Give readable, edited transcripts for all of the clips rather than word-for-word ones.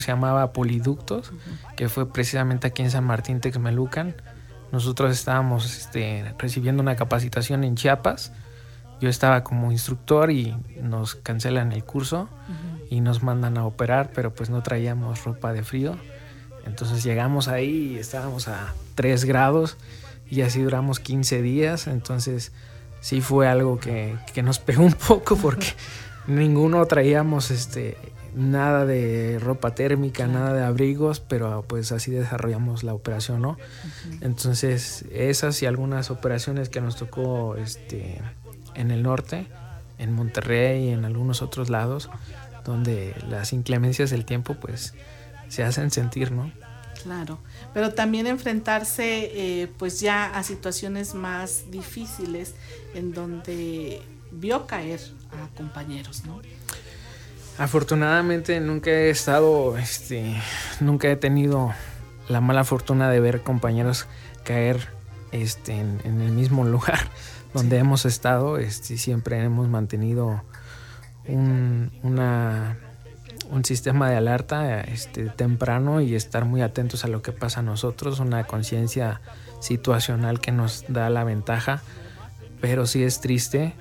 se llamaba Poliductos, que fue precisamente aquí en San Martín Texmelucan. Nosotros estábamos recibiendo una capacitación en Chiapas. Yo estaba como instructor y nos cancelan el curso y nos mandan a operar, pero pues no traíamos ropa de frío. Entonces llegamos ahí y estábamos a 3 grados y así duramos 15 días. Entonces sí fue algo que nos pegó un poco porque ninguno traíamos nada de ropa térmica, nada de abrigos, pero pues así desarrollamos la operación, ¿no? Entonces esas y algunas operaciones que nos tocó en el norte, en Monterrey y en algunos otros lados, donde las inclemencias del tiempo pues se hacen sentir, ¿no? Claro, pero también enfrentarse pues ya a situaciones más difíciles en donde vio caer a compañeros, ¿no? Afortunadamente nunca he tenido la mala fortuna de ver compañeros caer en el mismo lugar donde hemos estado. Siempre hemos mantenido un sistema de alerta temprano y estar muy atentos a lo que pasa a nosotros, una conciencia situacional que nos da la ventaja, pero sí es triste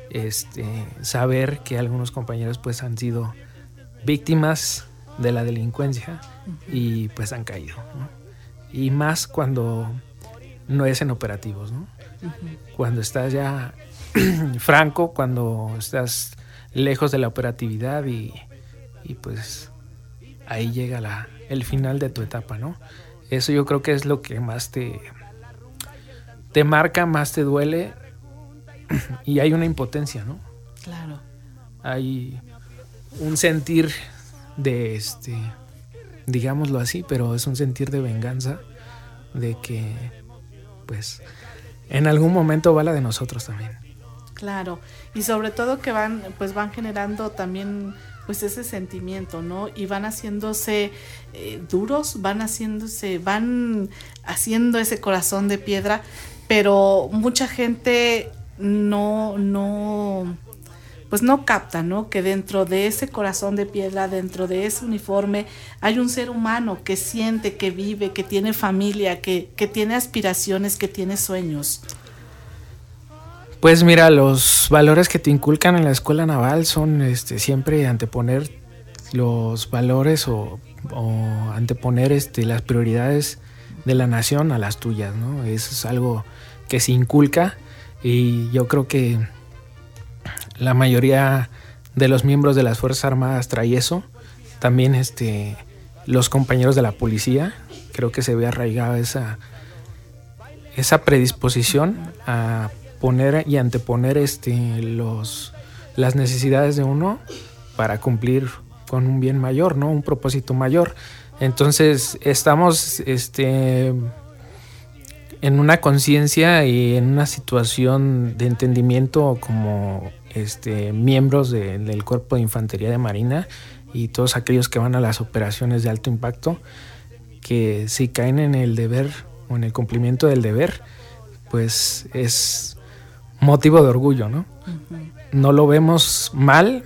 saber que algunos compañeros pues han sido víctimas de la delincuencia y pues han caído, ¿no? Y más cuando no es en operativos, ¿no? Cuando estás ya franco, cuando estás lejos de la operatividad y pues ahí llega el final de tu etapa, ¿no? Eso yo creo que es lo que más te marca, más te duele, y hay una impotencia, ¿no? Claro. Hay un sentir de digámoslo así, pero es un sentir de venganza, de que pues en algún momento va la de nosotros también. Claro, y sobre todo que van generando también pues ese sentimiento, ¿no? Y van haciéndose duros, van haciendo ese corazón de piedra, pero mucha gente no capta, ¿no? Que dentro de ese corazón de piedra, dentro de ese uniforme, hay un ser humano que siente, que vive, que tiene familia, que tiene aspiraciones, que tiene sueños. Pues mira, los valores que te inculcan en la escuela naval son siempre anteponer los valores o anteponer las prioridades de la nación a las tuyas, ¿no? Eso es algo que se inculca, y yo creo que la mayoría de los miembros de las Fuerzas Armadas trae eso. También los compañeros de la policía, creo que se ve arraigada esa predisposición a poner y anteponer las necesidades de uno para cumplir con un bien mayor, ¿no? Un propósito mayor. Entonces estamos en una conciencia y en una situación de entendimiento como miembros del Cuerpo de Infantería de Marina y todos aquellos que van a las operaciones de alto impacto, que si caen en el deber o en el cumplimiento del deber, pues es motivo de orgullo, ¿no? No lo vemos mal,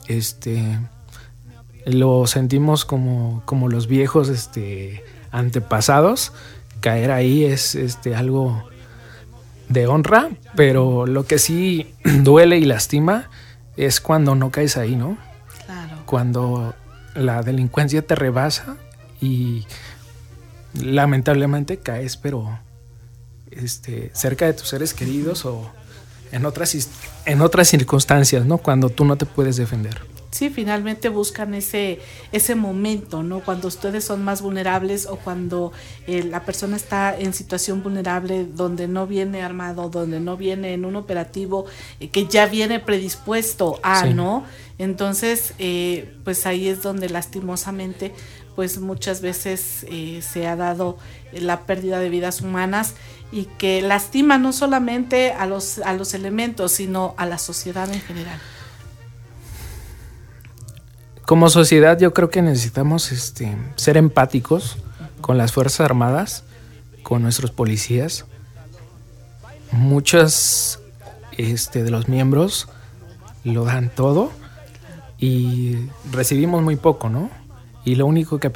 lo sentimos como los viejos antepasados. Caer ahí es algo de honra, pero lo que sí duele y lastima es cuando no caes ahí, ¿no? Claro. Cuando la delincuencia te rebasa y lamentablemente caes, pero cerca de tus seres queridos o en otras circunstancias, ¿no? Cuando tú no te puedes defender. Sí, finalmente buscan ese momento, ¿no? Cuando ustedes son más vulnerables o cuando la persona está en situación vulnerable, donde no viene armado, donde no viene en un operativo que ya viene predispuesto a, sí, ¿no? Entonces, pues ahí es donde lastimosamente, pues muchas veces se ha dado la pérdida de vidas humanas y que lastima no solamente a los elementos, sino a la sociedad en general. Como sociedad yo creo que necesitamos ser empáticos con las Fuerzas Armadas, con nuestros policías. Muchos de los miembros lo dan todo y recibimos muy poco, ¿no? y lo único que